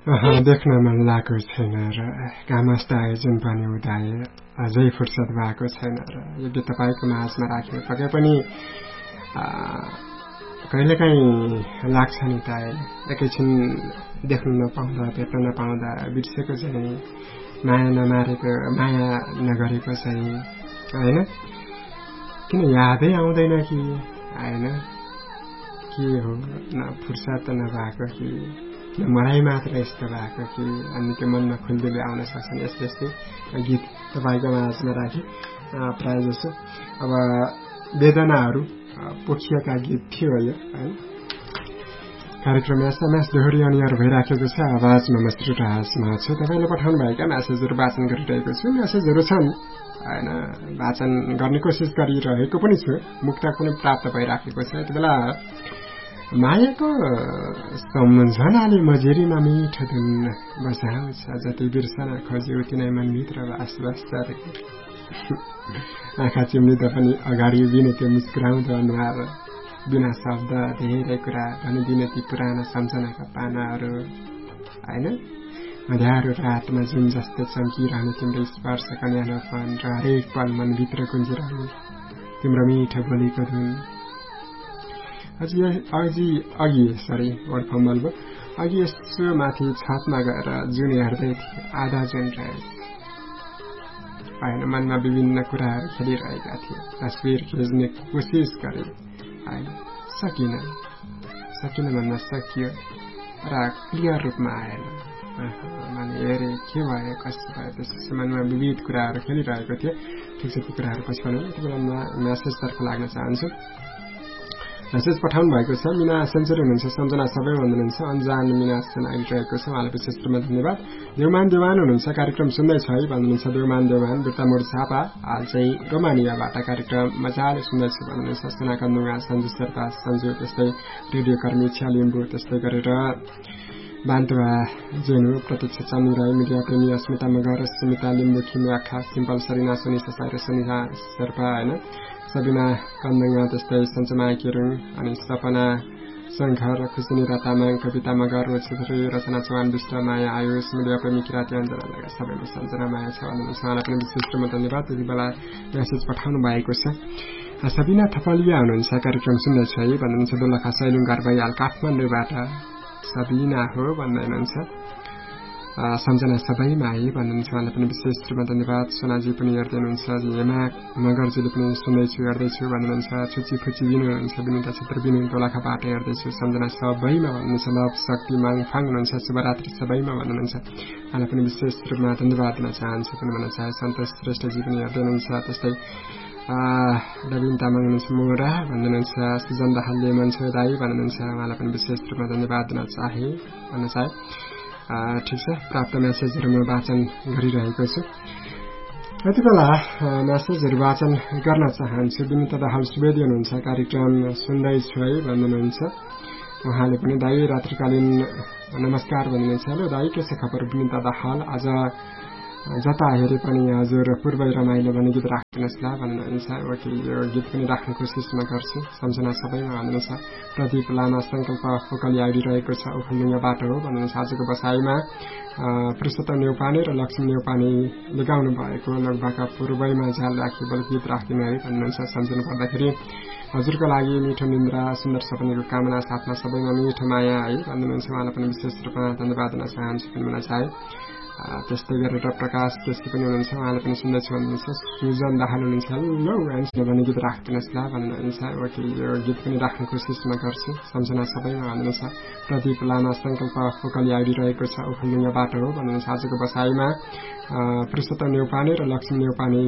देख्न मन लागेको छैन र घामस्ता आयोजन पनि उदाए अझै फुर्सद भएको छैन र यो गीत तपाईँको माझमा राखेर पक्कै पनि कहिलेकाहीँ लाग्छ नि त एकैछिन देख्न नपाउँदा भेट्न नपाउँदा बिर्सेको चाहिँ माया नमारेको माया नगरेको चाहिँ होइन किन यादै आउँदैन कि होइन के हो न फुर्सद नभएको कि मलाई मात्र यस्तो भएको कि अनि त्यो मनमा खुल्दुली आउन सक्छन् यस्तै यस्तै गीत तपाईँको माझमा राखेँ प्रायः जसो अब वेदनाहरू पोखिएका गीत थियो यो होइन कार्यक्रम एसएमएस दोहोरी अनिवार्य भइराखेको छ आवाजमा म श्रीराजमा छु तपाईँले पठाउनु भएका म्यासेजहरू वाचन गरिरहेको छु म्यासेजहरू छन् होइन वाचन गर्ने कोसिस गरिरहेको पनि छु मुक्तक पनि प्राप्त भइराखेको छ यति बेला मायाको सम्झनाले मझेरीमा मिठो धुन बसाउँछ जति बिर्सन खोजे उति नै मनभित्र बास गरेको आँखा चिम्लिँदा पनि अगाडि उभिने त्यो मुस्कुराउँदो अनुहार बिना शब्द धेरै कुरा भनिदिने ती पुराना सम्झनाका पानाहरू होइन अँध्यारो रातमा जुन जस्तो चम्किरहने तिम्रो स्पर्शका न्यानोपन र हरेक पल मनभित्र गुन्जिरहने तिम्रो मिठो बोलीको धुन अघि यसो माथि छतमा गएर जुन हेर्दै थिए आधा जुन रहेछ होइन मनमा विभिन्न कुराहरू खेलिरहेका थिए तस्बिर खिच्ने कोसिस गरे होइन सकिन मनमा सकियो र क्लियर रूपमा आएन माने हेरे के भयो कस्तो भयो त्यसपछि मनमा विविध कुराहरू खेलिरहेको थियो ठिक छ ती कुराहरू पछि भनौँ यति बेला म्यासेजतर्फ लाग्न चाहन्छु मेसेज पठाउनु भएको छ मिना सेन्चुरी हुनुहुन्छ सम्झना सबै भन्नुहुन्छ अन्जान मिना सेन आइरहेको छ उहाँलाई विशेष रूपमा धन्यवाद देवमान हुनुहुन्छ कार्यक्रम सुन्दैछ है भन्नुहुन्छ देवमान बुट्टामोड छापा हाल चाहिँ रोमानियाबाट कार्यक्रम मजाले सुन्दैछु भन्नुहुन्छ सोनाकन्दुङा सञ्जु शेर्पा सञ्जु त्यस्तै रेडियो कर्मी छ्यालिम्बु त्यस्तै गरेर बान्तुवा जेनु प्रतीक्षा चामी राई मिडिया प्रेमी अस्मिता मगर स्मिता लिम्बु खिमिया खास सिम्पल सरिना सुनिसा साइर सुनिसा शेर्पा होइन सबिना कन्दुङा त्यस्तै सञ्चमा केरुङ अनि सपना शङ्खर खुसिनी तामाङ कविता मगर रोचेत्री रचना चौहान विष्ट माया आयुष मिडिया प्रेमी किराती अञ्जना लगायत सबैमा सम्झना माया छ भन्नुहुन्छ उहाँलाई पनि विशेष रूपमा धन्यवाद त्यति बेला मेसेज पठाउनु भएको छ सबिना थपलिया हुनुहुन्छ कार्यक्रम सुन्दैछ है भन्नुहुन्छ दोलखा सैलुङ घरबाई हाल काठमाडौँबाट सबिना हो भन्दै हुनुहुन्छ सम्झना सबैमा है भन्नुहुन्छ उहाँलाई पनि विशेष रूपमा धन्यवाद सोनाजी पनि हेर्दै हुनुहुन्छ हेमा मगरजीले पनि सुन्दैछु हेर्दैछु भन्नुहुन्छ छुची फुची बिनु हुनुहुन्छ विनुता क्षेत्र बिनु दोलखाबाट हेर्दैछु सम्झना सबैमा भन्नुहुन्छ लभ शक्ति माङफाङ हुनुहुन्छ शुभरात्रि सबैमा भन्नुहुन्छ उहाँलाई पनि विशेष रूपमा धन्यवाद दिन चाहन्छु पनि भन्न चाहे सन्तोष श्रेष्ठजी पनि हेर्दै हुनुहुन्छ त्यस्तै रविन तामाङ हुनुहुन्छ मोरा भन्नुहुन्छ सुजन दाहालले मन्छे दाई भन्नुहुन्छ उहाँलाई पनि विशेष रूपमा धन्यवाद दिन भन्न चाहे ठिक छ प्राप्त म्यासेजहरू म वाचन गरिरहेको छु यति बेला म्यासेजहरू वाचन गर्न चाहन्छु विनिता दाहाल सुवेदी हुनुहुन्छ कार्यक्रम सुन्दैछु है भन्नुहुन्छ उहाँले पनि दाई रात्रिकालीन नमस्कार भन्नुहुन्छ हेलो दाई के छ खबर विनिता दाहाल आज जता हेरे पनि हजुर पूर्वै रमाइलो भन्ने गीत राख्नुहोस् ल भन्नुहुन्छ यो गीत पनि राख्ने कोसिस म गर्छु सम्झना सबैमा भन्नुहुन्छ प्रदीप लामा संकल्प फोकली आइरहेको छ उखुलुङ्गाबाट हो भन्नुहुन्छ आजको बसाइमा पुरुषोत्तम नेउपाने र लक्ष्मी नेउपानेले गाउनु भएको लगभग पूर्वैमा झ्याल राखी बल गीत राखिदिनु है भन्नुहुन्छ सम्झनु पर्दाखेरि हजुरको लागि मिठो निन्द्रा सुन्दर सपनाको कामना साथमा सबैमा मिठो माया है भन्नुहुन्छ उहाँलाई पनि विशेष रूपमा धन्यवाद दिन चाहन्छु पनि भन्न चाहे त्यस्तै गरेर प्रकाश केसी पनि हुनुहुन्छ उहाँले पनि सुन्दैछु भन्नुहुन्छ सुजन दाहाल हुनुहुन्छ हेलो एन्ड भन्ने गीत राख्नुहोस् ल भन्नुहुन्छ यो गीत पनि राख्ने कोसिस म गर्छु सम्झना सबैमा भन्नुहुन्छ प्रदीप लामा संकल्प फोकली आइरहेको छ उखुलुङ्गाबाट हो भन्नुहुन्छ आजको बसाइमा पुरुषोत्तम नेउपाने र लक्ष्मी नेउपाने